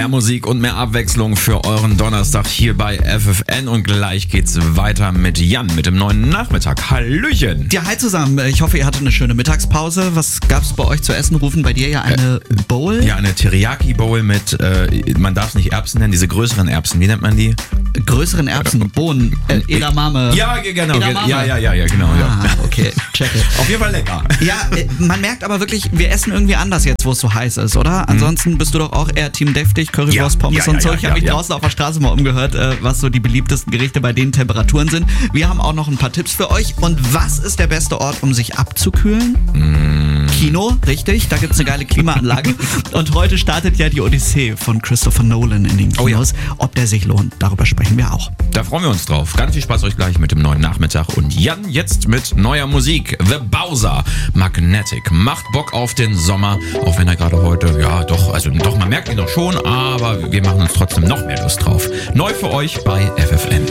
Mehr Musik und mehr Abwechslung für euren Donnerstag hier bei FFN. Und gleich geht's weiter mit Jan mit dem neuen Nachmittag. Hallöchen. Ja, hi zusammen. Ich hoffe, ihr hattet eine schöne Mittagspause. Was gab's bei euch zu essen? Rufen bei dir ja eine Bowl? Ja, eine Teriyaki-Bowl mit, man darf es nicht Erbsen nennen, diese größeren Erbsen. Wie nennt man die? Größeren Erbsen, Bohnen, Edamame. Ja, genau. Edamame. Ja, genau. Ah, okay, check it. Auf jeden Fall lecker. Ja, man merkt aber wirklich, wir essen irgendwie anders jetzt, wo es so heiß ist, oder? Ansonsten bist du doch auch eher Team deftig, Currywurst, Pommes und so. Ich habe mich draußen auf der Straße mal umgehört, was so die beliebtesten Gerichte bei den Temperaturen sind. Wir haben auch noch ein paar Tipps für euch. Und was ist der beste Ort, um sich abzukühlen? Kino, richtig. Da gibt's eine geile Klimaanlage. Und heute startet ja die Odyssee von Christopher Nolan in den Kinos. Ob der sich lohnt, darüber sprechen wir auch. Da freuen wir uns drauf. Ganz viel Spaß euch gleich mit dem neuen Nachmittag. Und Jan jetzt mit neuer Musik. The Bowser, Magnetic. Macht Bock auf den Sommer. Auch wenn er gerade heute, man merkt ihn doch schon, aber wir machen uns trotzdem noch mehr Lust drauf. Neu für euch bei FFN.